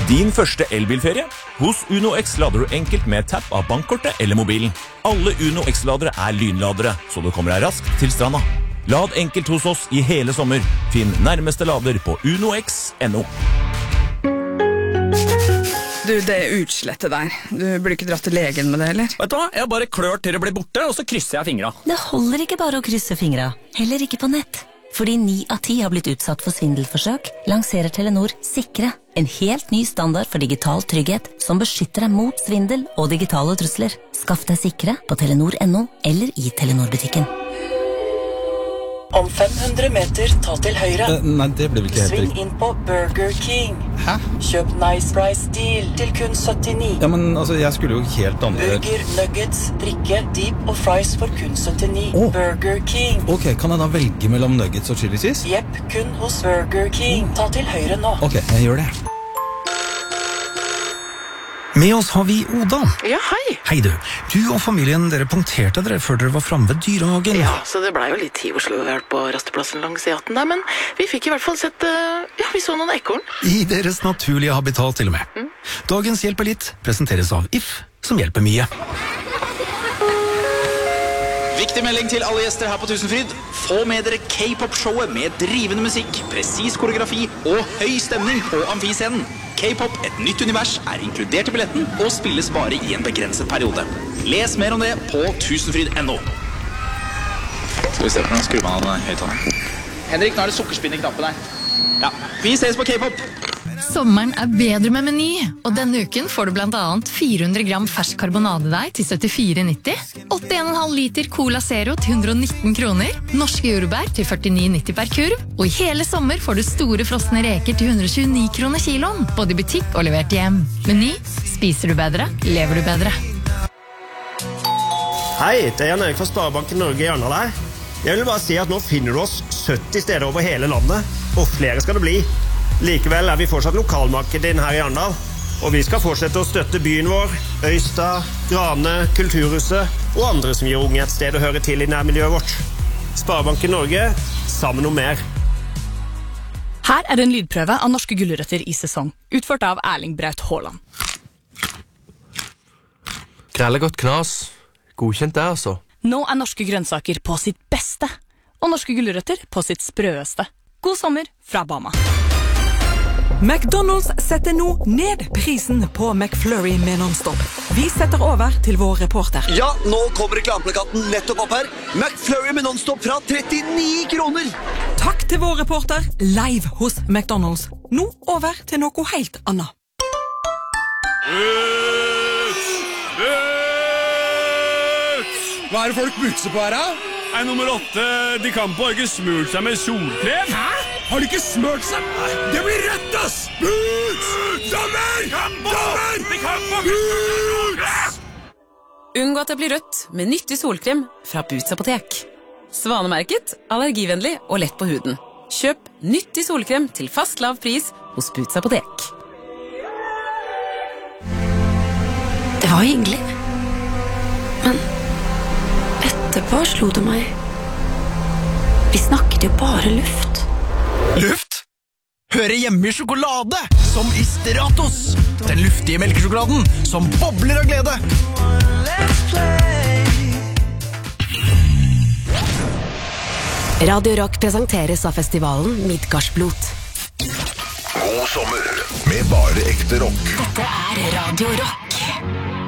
Din første elbilferie? Hos Uno X lader du enkelt med tapp av bankkortet eller mobilen. Alle Uno X-ladere lynladere, så du kommer deg raskt til stranda. Lad enkelt hos oss i hele sommer. Finn nærmeste lader på unox.no. Du, det utslettet der. Du burde ikke dratt til legen med det, eller? Vet du hva? Jeg bare klør til det blir borte, og så krysser jeg fingra. Det holder ikke bare å krysse fingra. Heller ikke på nett. Fordi 9 av 10 har blitt utsatt for svindelforsøk, lanserer Telenor Sikre. En helt ny standard for digital trygghet som beskytter deg mot svindel og digitale trusler. Skaff deg Sikre på telenor.no eller i Telenor-butikken. Om 500 meter, ta til høyre. Nei, det ble ikke helt Sving riktig. inn på Burger King. Hæ? Kjøp Nice Price Deal til kun 79. Ja, men altså, jeg skulle jo helt andre... Burger, nuggets, drikke, deep og fries for kun 79. Burger King. Ok, kan jeg da velge mellom nuggets og chili cheese? Jepp, kun hos Burger King. Ta til høyre nå. Ok, jeg gjør det. Med oss har vi Oda. Ja, hei. Hei du. Du og familien, dere punkterte dere før dere var fremme ved dyrehagen. Ja, så det ble jo litt tid i Oslo på rasteplassen langs E18 der, men vi fikk i hvert fall sett, vi så noen ekorn. I deres naturlige habitat til og med. Dagens Hjelp litt presenteres av If, som hjelper mye. Viktig melding til alle gjester her på Tusenfryd. Få med dere K-pop-showet med drivende musikk, presis koreografi og høy stemning på amfiscenen. K-pop, et nytt univers, inkludert i billetten og spilles bare i en begrenset periode. Les mer om det på tusenfryd.no. Skal vi se på den skrubben av den høyttaleren. Henrik, nå det sukkerspinn i knappen her. Ja, vi ses på K-pop. Sommeren bedre med Meny, og denne uken får du blant annet 400 gram fersk karbonadedeig til 74,90, 81,5 liter Cola Zero til 119 kroner, norske jordbær til 49,90 per kurv, og i hele sommer får du store frosne reker til 129 kroner kiloen, både i butikk og levert hjem. Meny, spiser du bedre, lever du bedre. Hei, det Jan Erik fra Sparebanken Norge i Arendal her. Jeg vil bare si at nå finner du oss 70 steder over hele landet, og flere skal det bli. Likevel vi fortsatt lokalmarkedet din her i Arendal, og vi skal fortsette å støtte byen vår, Øystad, Grane, Kulturhuset og andre som gir unge et sted å høre til i nærmiljøet vårt. Sparebanken Norge, sammen om mer. Her det en lydprøve av norske gulrøtter i sesong, utført av Erling Braut Haaland. Grellegodt knas. Godkjent det, altså. Nå norske grønnsaker på sitt beste, og norske gulrøtter på sitt sprøeste. God sommer fra Bama. McDonald's setter nå ned prisen på McFlurry med non-stop. Vi setter over til vår reporter. Ja, nå kommer reklameplakaten nettopp opp her. McFlurry med non-stop fra 39 kroner. Takk til vår reporter, live hos McDonald's. Nå over til noe helt annet. Hva det folk bukser på her, da? Nummer 8, de Campo har ikke smurt seg med solkrem. Hæ? Har de ikke smurt seg? Det blir rett, ass! Boots! Dommer! Dommer! De Campo! Boots! Unngå at det blir rødt med nyttig solkrem fra Boots apotek. Svanemerket, allergivennlig og lett på huden. Kjøp nyttig solkrem til fast lav pris hos Boots apotek. Det var hyggelig. Men etterpå slo det meg. Vi snakket jo bare luft. Luft? Høre hjemme i sjokolade, som i Stratos. Den luftige melkesjokoladen, som bobler av glede. Radio Rock presenteres av festivalen Midgardsblot. God sommer, med bare ekte rock. Dette Radio Rock.